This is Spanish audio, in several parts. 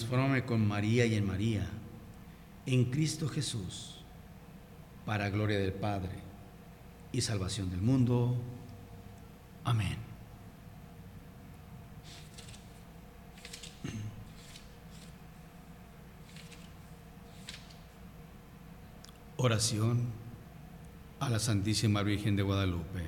transfórmame con María y en María, en Cristo Jesús, para gloria del Padre y salvación del mundo. Amén. Oración a la Santísima Virgen de Guadalupe.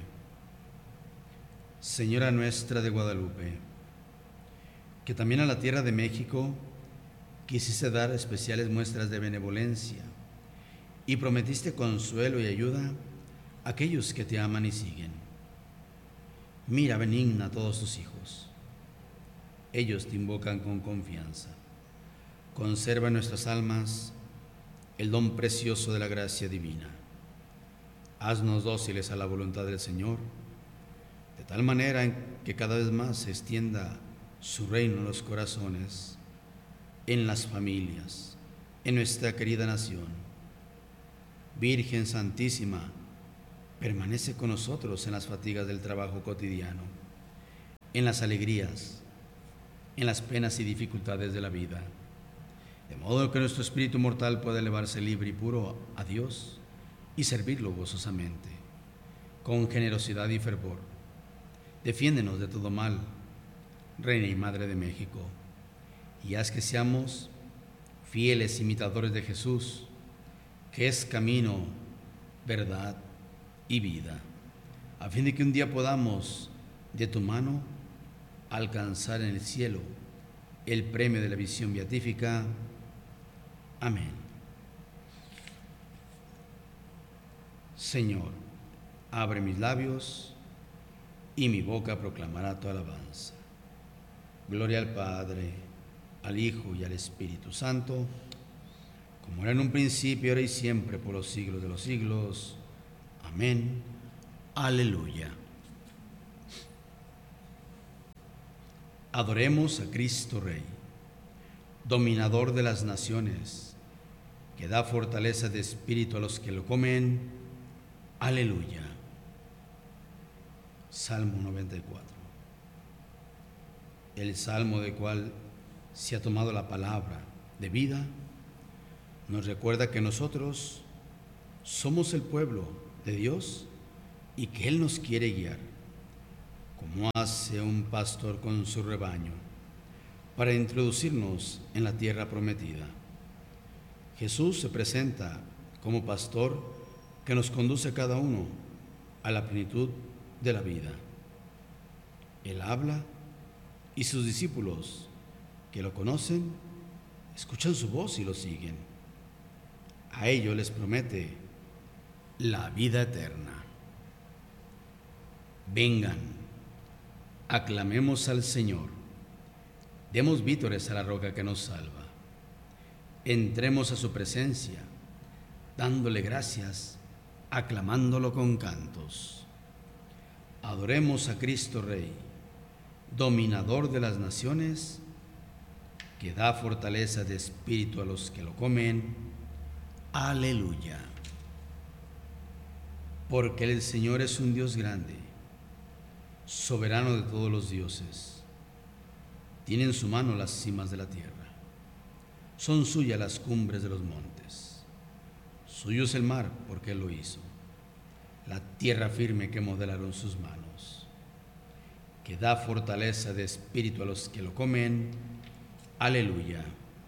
Señora nuestra de Guadalupe, que también a la tierra de México quisiste dar especiales muestras de benevolencia y prometiste consuelo y ayuda a aquellos que te aman y siguen. Mira benigna a todos tus hijos. Ellos te invocan con confianza. Conserva en nuestras almas el don precioso de la gracia divina. Haznos dóciles a la voluntad del Señor, de tal manera en que cada vez más se extienda su reino en los corazones, en las familias, en nuestra querida nación. Virgen Santísima, permanece con nosotros en las fatigas del trabajo cotidiano, en las alegrías, en las penas y dificultades de la vida, de modo que nuestro espíritu mortal pueda elevarse libre y puro a Dios y servirlo gozosamente, con generosidad y fervor. Defiéndenos de todo mal, Reina y Madre de México, y haz que seamos fieles imitadores de Jesús, que es camino, verdad y vida, a fin de que un día podamos, de tu mano, alcanzar en el cielo el premio de la visión beatífica. Amén. Señor, abre mis labios y mi boca proclamará tu alabanza. Gloria al Padre, al Hijo y al Espíritu Santo, como era en un principio, ahora y siempre, por los siglos de los siglos. Amén. Aleluya. Adoremos a Cristo Rey, dominador de las naciones, que da fortaleza de espíritu a los que lo comen. Aleluya. Salmo 94. El salmo del cual se ha tomado la palabra de vida nos recuerda que nosotros somos el pueblo de Dios y que Él nos quiere guiar, como hace un pastor con su rebaño, para introducirnos en la tierra prometida. Jesús se presenta como pastor que nos conduce a cada uno a la plenitud de la vida. Él habla y sus discípulos, que lo conocen, escuchan su voz y lo siguen. A ellos les promete la vida eterna. Vengan, aclamemos al Señor, demos vítores a la roca que nos salva. Entremos a su presencia, dándole gracias, aclamándolo con cantos. Adoremos a Cristo Rey, dominador de las naciones, que da fortaleza de espíritu a los que lo comen. Aleluya. Porque el Señor es un Dios grande, soberano de todos los dioses. Tiene en su mano las cimas de la tierra. Son suyas las cumbres de los montes. Suyo es el mar, porque Él lo hizo. La tierra firme que modelaron sus manos, que da fortaleza de espíritu a los que lo comen. Aleluya.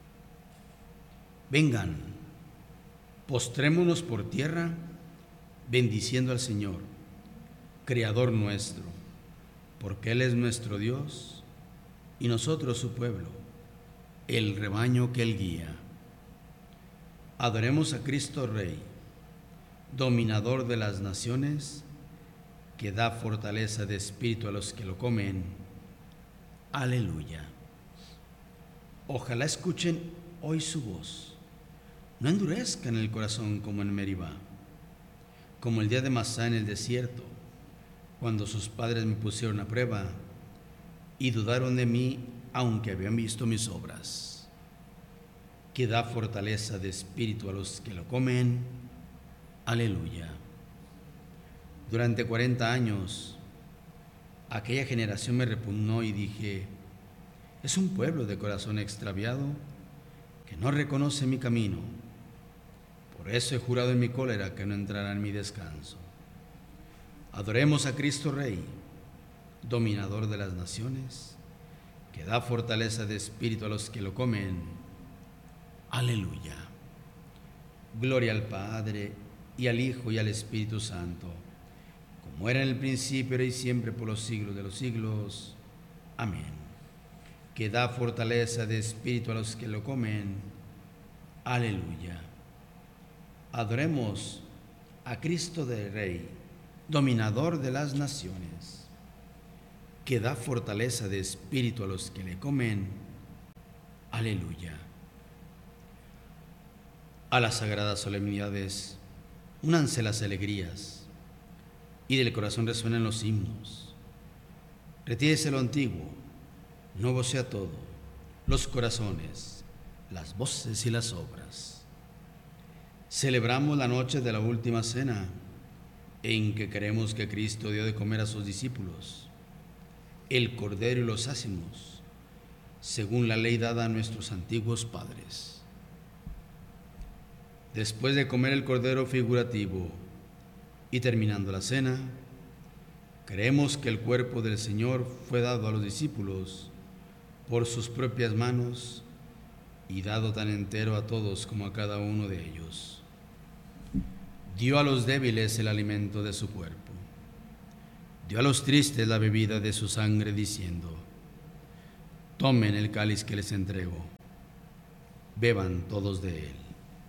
Vengan, postrémonos por tierra, bendiciendo al Señor, Creador nuestro, porque Él es nuestro Dios y nosotros su pueblo, el rebaño que Él guía. Adoremos a Cristo Rey, dominador de las naciones, que da fortaleza de espíritu a los que lo comen. Aleluya. Ojalá escuchen hoy su voz, no endurezcan el corazón como en Meribá, como el día de Masá en el desierto, cuando sus padres me pusieron a prueba y dudaron de mí, aunque habían visto mis obras. Que da fortaleza de espíritu a los que lo comen. Aleluya. Durante 40 años, aquella generación me repugnó y dije: es un pueblo de corazón extraviado que no reconoce mi camino. Por eso he jurado en mi cólera que no entrará en mi descanso. Adoremos a Cristo Rey, dominador de las naciones, que da fortaleza de espíritu a los que lo comen. Aleluya. Gloria al Padre, y al Hijo, y al Espíritu Santo, como era en el principio, ahora y siempre, por los siglos de los siglos. Amén. Que da fortaleza de espíritu a los que lo comen. Aleluya. Adoremos a Cristo de Rey, dominador de las naciones, que da fortaleza de espíritu a los que le comen. Aleluya. A las sagradas solemnidades únanse las alegrías, y del corazón resuenan los himnos. Retírese lo antiguo, nuevo sea todo, los corazones, las voces y las obras. Celebramos la noche de la última cena, en que creemos que Cristo dio de comer a sus discípulos el cordero y los ácimos, según la ley dada a nuestros antiguos padres. Después de comer el cordero figurativo y terminando la cena, creemos que el cuerpo del Señor fue dado a los discípulos por sus propias manos y dado tan entero a todos como a cada uno de ellos. Dio a los débiles el alimento de su cuerpo, dio a los tristes la bebida de su sangre, diciendo: tomen el cáliz que les entrego, beban todos de él.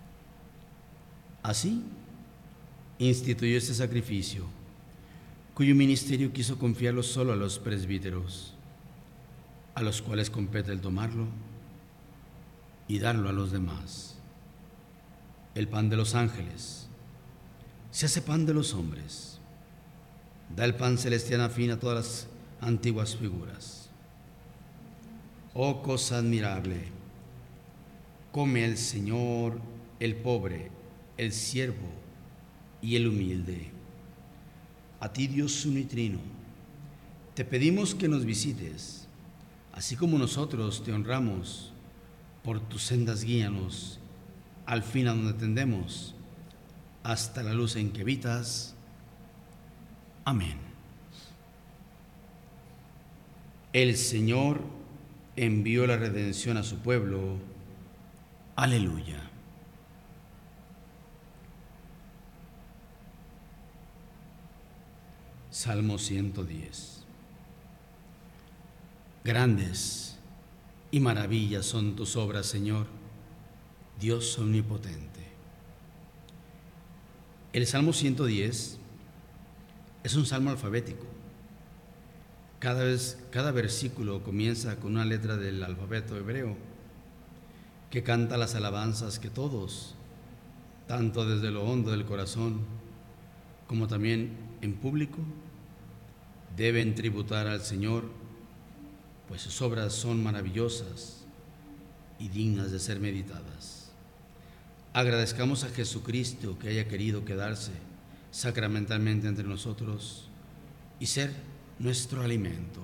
Así, instituyó este sacrificio, cuyo ministerio quiso confiarlo solo a los presbíteros, a los cuales compete el tomarlo y darlo a los demás. El pan de los ángeles se hace pan de los hombres. Da el pan celestial afín a todas las antiguas figuras. Oh cosa admirable, come el Señor, el pobre, el siervo y el humilde. A ti, Dios uno y trino, te pedimos que nos visites, así como nosotros te honramos. Por tus sendas guíanos, al fin a donde tendemos, hasta la luz en que habitas. Amén. El Señor envió la redención a su pueblo. Aleluya. Salmo 110. Grandes y maravillas son tus obras, Señor, Dios omnipotente. El Salmo 110 es un salmo alfabético. Cada versículo comienza con una letra del alfabeto hebreo que canta las alabanzas que todos, tanto desde lo hondo del corazón como también en público, deben tributar al Señor, pues sus obras son maravillosas y dignas de ser meditadas. Agradezcamos a Jesucristo que haya querido quedarse sacramentalmente entre nosotros y ser nuestro alimento.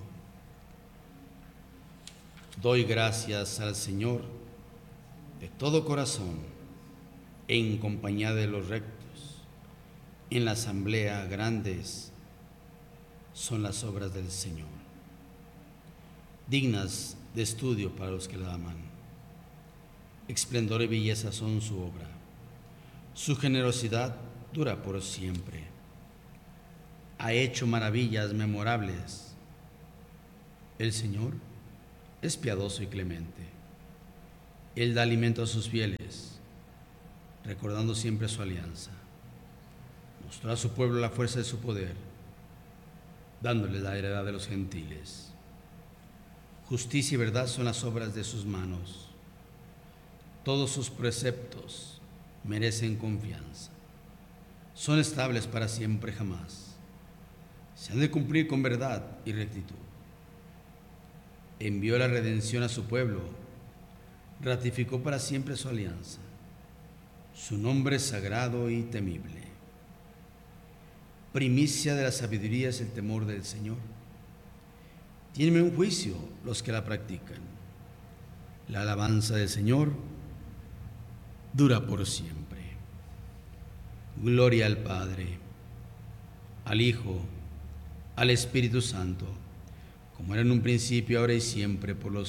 Doy gracias al Señor de todo corazón, en compañía de los rectos. En la asamblea grandes son las obras del Señor, dignas de estudio para los que la aman. Esplendor y belleza son su obra. Su generosidad dura por siempre. Ha hecho maravillas memorables. El Señor es piadoso y clemente. Él da alimento a sus fieles, recordando siempre su alianza. Mostró a su pueblo la fuerza de su poder, dándole la heredad de los gentiles. Justicia y verdad son las obras de sus manos. Todos sus preceptos merecen confianza. Son estables para siempre jamás. Se han de cumplir con verdad y rectitud. Envió la redención a su pueblo. Ratificó para siempre su alianza. Su nombre es sagrado y temible. Primicia de la sabiduría es el temor del Señor. Tienen un juicio los que la practican. La alabanza del Señor dura por siempre. Gloria al Padre, al Hijo, al Espíritu Santo, como era en un principio, ahora y siempre, por los